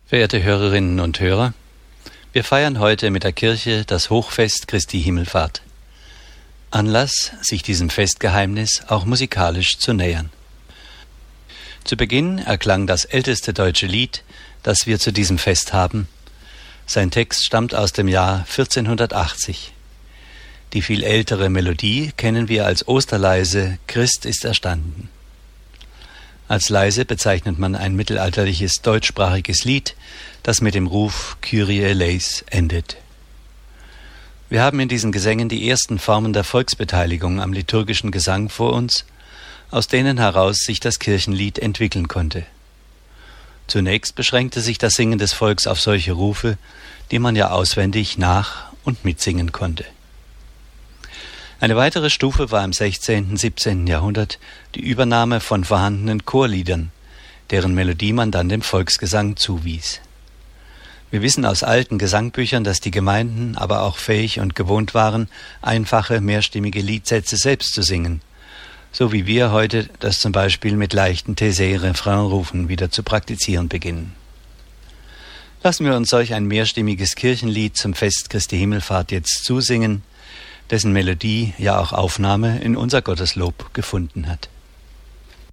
Verehrte Hörerinnen und Hörer, wir feiern heute mit der Kirche das Hochfest Christi Himmelfahrt. Anlass, sich diesem Festgeheimnis auch musikalisch zu nähern. Zu Beginn erklang das älteste deutsche Lied, das wir zu diesem Fest haben. Sein Text stammt aus dem Jahr 1480. Die viel ältere Melodie kennen wir als Osterleise »Christ ist erstanden«. Als Leise bezeichnet man ein mittelalterliches deutschsprachiges Lied, das mit dem Ruf Kyrie eleis endet. Wir haben in diesen Gesängen die ersten Formen der Volksbeteiligung am liturgischen Gesang vor uns, aus denen heraus sich das Kirchenlied entwickeln konnte. Zunächst beschränkte sich das Singen des Volks auf solche Rufe, die man ja auswendig nach- und mitsingen konnte. Eine weitere Stufe war im 16. und 17. Jahrhundert die Übernahme von vorhandenen Chorliedern, deren Melodie man dann dem Volksgesang zuwies. Wir wissen aus alten Gesangbüchern, dass die Gemeinden aber auch fähig und gewohnt waren, einfache, mehrstimmige Liedsätze selbst zu singen, so wie wir heute das zum Beispiel mit leichten Taizé-Refrainrufen wieder zu praktizieren beginnen. Lassen wir uns solch ein mehrstimmiges Kirchenlied zum Fest Christi Himmelfahrt jetzt zusingen, dessen Melodie ja auch Aufnahme in unser Gotteslob gefunden hat.